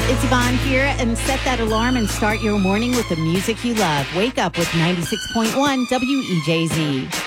It's Yvonne here, and set that alarm and start your morning with the music you love. Wake up with 96.1 WEJZ.